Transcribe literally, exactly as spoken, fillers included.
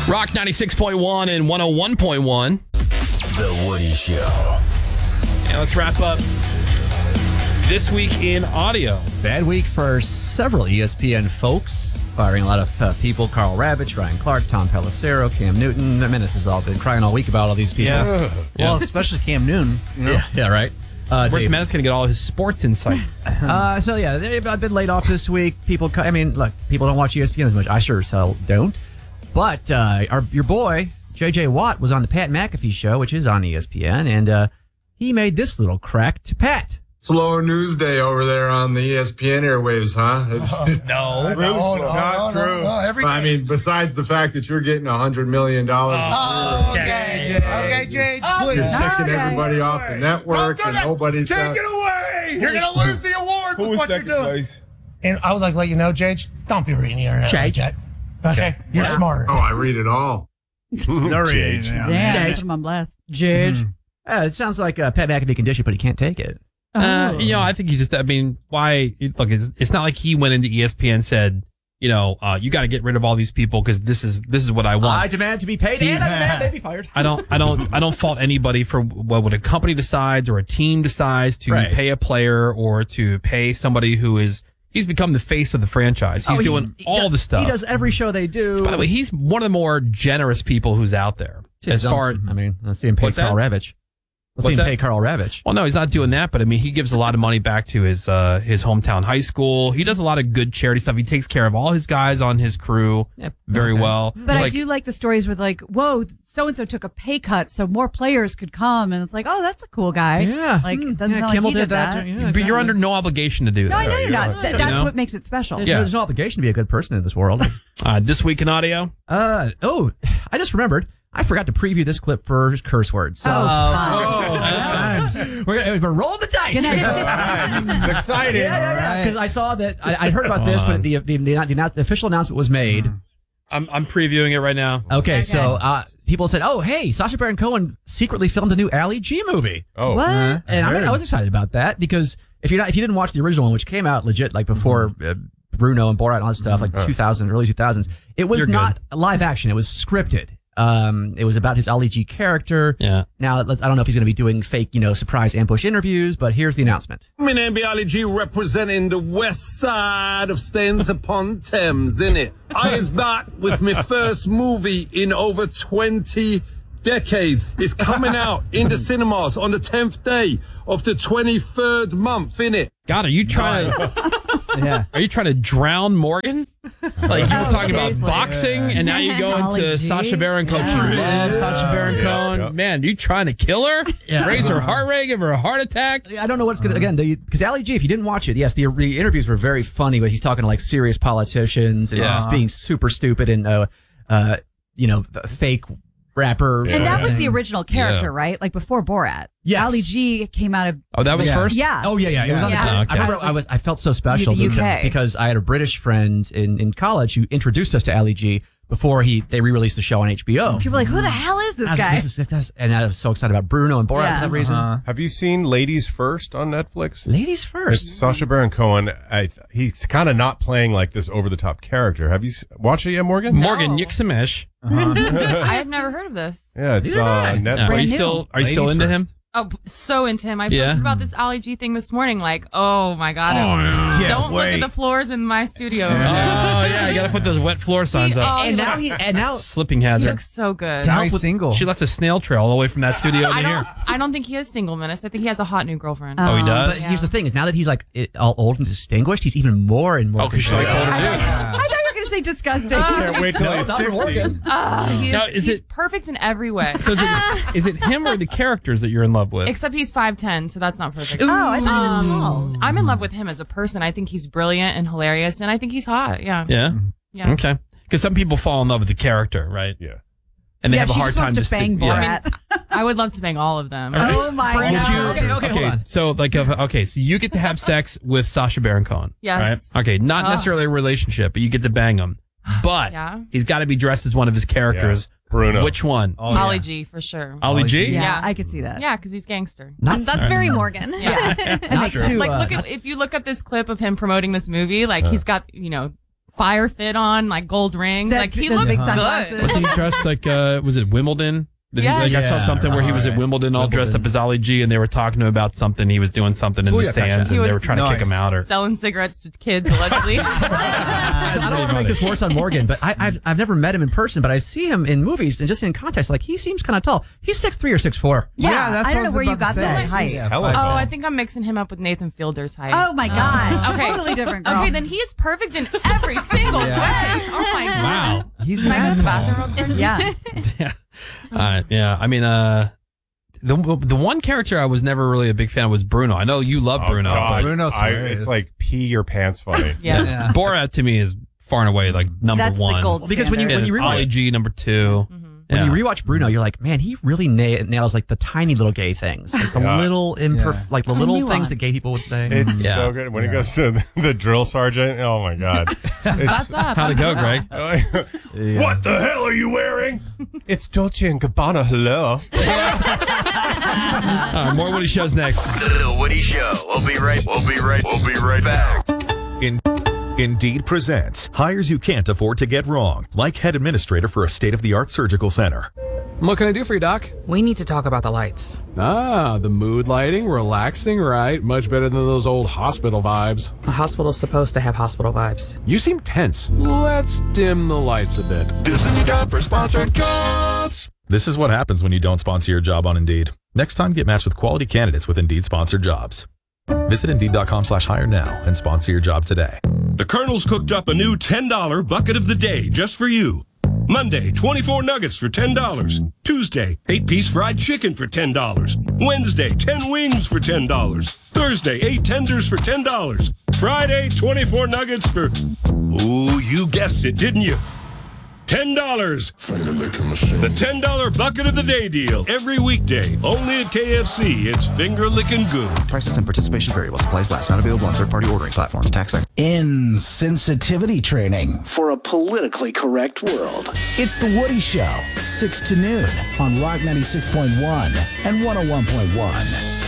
Rock ninety-six point one and one oh one point one. The Woody Show. And let's wrap up this week in audio. Bad week for several E S P N folks. Firing a lot of uh, people. Carl Ravitch, Ryan Clark, Tom Pelissero, Cam Newton. I mean, this has all been crying all week about all these people. Yeah. Yeah. Well, especially Cam Newton. You know? Yeah, yeah, right. Uh, Where's Dave- Menace going to get all his sports insight? Uh, so yeah, they've been laid off this week. People, co- I mean, look, people don't watch E S P N as much. I sure as hell don't. But uh, our your boy J J Watt was on the Pat McAfee show, which is on E S P N, and uh, he made this little crack to Pat. Slow news day over there on the E S P N airwaves, huh? No. No, no, Not no, true. no, no. Every I mean, besides the fact that you're getting a hundred million dollars, Oh, okay, okay, Jade, please. you're taking Okay. everybody off the network, Don't do and that. nobody's Take got- it away. You're gonna lose the award Who with was what you're second doing. place? And I would like to let you know, Jade, don't be reading the internet like that. Okay, you're smarter. Oh, I read it all. No reading. Damn, Jade. put him on blast. Jade. Uh, it sounds like uh, Pat McAfee can dish it, but he can't take it. Uh, you know, I think he just, I mean, why, look, it's, it's not like he went into E S P N and said, you know, uh, you got to get rid of all these people because this is, this is what I want. I demand to be paid, and He's- I demand they be fired. I don't, I don't, I don't fault anybody for what, what a company decides or a team decides to Right. pay a player or to pay somebody who is, he's become the face of the franchise. He's Oh, doing he all does- the stuff. He does every show they do. By the way, he's one of the more generous people who's out there. Tim as far, Johnson. I mean, let's see him pay What's that? Carl Ravitch. Let's What's see him that? pay Carl Ravitch. well, no, he's not doing that, but I mean, he gives a lot of money back to his, uh, his hometown high school. He does a lot of good charity stuff. He takes care of all his guys on his crew Yep. very Okay. well. But I Like, do like the stories with like, whoa, so and so took a pay cut so more players could come, and it's like, oh, that's a cool guy. Yeah. like Hmm. it doesn't Yeah, sound Kimmel like he did did that that. too. Yeah, but exactly. you're under no obligation to do No, I that. know you're not. Th- that's know? what makes it special. There's, Yeah. there's no obligation to be a good person in this world. Uh, this week in audio. uh oh, I just remembered. I forgot to preview this clip for curse words. So Oh, we're, gonna, we're rolling the dice. Good here. idea. This is exciting. Yeah, yeah, yeah. Because I saw that I, I heard about this, but the the, the, the the official announcement was made. I'm, I'm previewing it right now. Okay, Okay. so uh, people said, "Oh, hey, Sacha Baron Cohen secretly filmed a new Ali G movie," Oh, What? and I, I was excited about that because if you're not, if you didn't watch the original one, which came out legit like before uh, Bruno and Borat and all that stuff, like two thousand, early two thousands, it was You're good. not live action; it was scripted. Um, it was about his Ali G character. Yeah. Now, let's, I don't know if he's going to be doing fake, you know, surprise ambush interviews, but here's the announcement. My name be Ali G, representing the west side of Staines upon Thames, innit? I is back with my first movie in over twenty decades. It's coming out in the cinemas on the tenth day of the twenty-third month, innit? God, are you trying to, Yeah. are you trying to drown Morgan? Like you were Oh, talking about seriously. boxing and now you go Ollie into G? Sacha Baron Cohen. Yeah. She loves Sacha Baron Yeah, Cohen. yeah. Man, you trying to kill her? Yeah. Raise her heart rate, give her a heart attack? I don't know what's going to, again, because Ali G, if you didn't watch it, yes, the, the interviews were very funny, but he's talking to like serious politicians and Yeah. just being super stupid and, uh, uh, you know, fake rappers. And sort that of was thing. the original character, Yeah. right? Like before Borat. Yes. Ali G came out of Oh, that was Yeah. first? yeah. Oh yeah, yeah. It was on the, Yeah. Okay. I remember I was I felt so special U- the U K. because, because I had a British friend in, in college who introduced us to Ali G before he they re-released the show on H B O. People were like, who the hell is this I was guy? like, this is, this is- and I was so excited about Bruno and Borat Yeah. for that reason. Uh-huh. have you seen Ladies First on Netflix? Ladies It's first. Sacha Baron Cohen. I, he's kind of not playing like this over the top character. Have you s- watched it yet, Morgan? Morgan No. Yixamish. I have never heard of this. Yeah, it's Neither uh, did I. Netflix. Are you Brand still are you Ladies still into first. him? Oh, p- so into him. I Yeah. posted about this Ali G thing this morning. Like, oh my god, yeah. don't look wait. at the floors in my studio. Oh yeah, you gotta put those wet floor signs He- up. oh, and he now looks- he and now Slipping he hazard. looks so good. Now Help he's with- single. She left a snail trail all the way from that studio I to don't. here. I don't think he is single, Menace. I think he has a hot new girlfriend. Oh, he Um, does? but here's the thing: is now that he's like it, all old and distinguished, he's even more and more. Oh, because she likes older dudes. I thought you were going to say disgusting. Can't wait till he's Not for sixty. Morgan. Uh, he is, Now, is he's it- perfect in every way. So is it, is it him or the characters that you're in love with? Except he's five ten, so that's not perfect. Oh, I thought he was tall. I'm in love with him as a person. I think he's brilliant and hilarious, and I think he's hot. Yeah. Yeah. Yeah. Okay. Because some people fall in love with the character, right? Yeah. And they Yeah, have a she hard just time wants to just bang sti- yeah. Borat. I would love to bang all of them. Oh my Bruno. god. Would you? Okay, okay, hold on. So like, if, okay, so you get to have sex with Sacha Baron Cohen. Yes. Right? Okay, not Oh. necessarily a relationship, but you get to bang him. But Yeah. he's got to be dressed as one of his characters. Bruno. Which one? Oh, yeah. Ollie G for sure. Ali G? Yeah, Yeah. I could see that. Yeah, because he's gangster. Not, That's very Morgan. Yeah. And like, true. too, Like, uh, look at if you look up this clip of him promoting this movie, like he's got you know fire fit on, like gold rings. That- like he those looks big good. sunglasses. Was he dressed like, uh, was it Wimbledon? Did he- Yeah. like I saw Yeah, something where he was at right. Wimbledon all dressed up as Ali G, and they were talking to him about something. He was doing something in the Booyah, stands, Kasha. and He they were was trying to kick nice. him out. Or Selling cigarettes to kids allegedly. So I don't want to make this worse on Morgan, but I, I've I've never met him in person, but I see him in movies and just in context, like he seems kind of tall. He's six three or six four. Yeah, Yeah, that's I don't what I know was where you about got to that say. height. Yeah, Hella Oh, tall. I think I'm mixing him up with Nathan Fielder's height. Oh my God. Okay. Totally different girl. Okay, then he is perfect in every single way. Oh my god. wow. He's Can I go to the mad bathroom real quick? Yeah. yeah. Uh, yeah. I mean, uh, the the one character I was never really a big fan of was Bruno. I know you love Oh, Bruno, God. but Bruno's I, hilarious. it's like pee your pants funny. Yes. Yeah. Borat to me is far and away like number That's the one. gold Because when you standard. when you And Ali rewatch G number two. when Yeah. you rewatch Bruno, you're like, man, he really na- nails like the tiny little gay things, like the Yeah. little imperf- Yeah. like the And little nuance. things that gay people would say. It's Yeah. so good. When he goes to the, the drill sergeant, oh my God. It's, What's up? How'd it go, Greg? What the hell are you wearing? It's Dolce and Gabbana, hello. Uh, more Woody Shows next. The Woody Show. We'll be right. We'll be right. We'll be right back. In- Indeed presents hires you can't afford to get wrong, like head administrator for a state-of-the-art surgical center. What can I do for you, Doc? We need to talk about the lights. Ah, the mood lighting, relaxing, right? Much better than those old hospital vibes. A hospital's supposed to have hospital vibes. You seem tense. Let's dim the lights a bit. This is your job for sponsored jobs. This is what happens when you don't sponsor your job on Indeed. Next time, get matched with quality candidates with Indeed sponsored jobs. Visit Indeed.com slash hire now and sponsor your job today. The Colonel's cooked up a new ten dollar bucket of the day just for you. Monday, twenty-four nuggets for ten dollars. Tuesday, eight piece fried chicken for ten dollars. Wednesday, ten wings for ten dollars. Thursday, eight tenders for ten dollars. Friday, twenty-four nuggets for, ooh, you guessed it, didn't you? ten dollars. Finger licking machine. The ten dollar bucket of the day deal. Every weekday, only at K F C. It's finger licking good. Prices and participation vary while supplies last. Not available on third-party ordering platforms. Tax act. Insensitivity training for a politically correct world. It's The Woody Show, six to noon on Rock ninety-six point one and one oh one point one.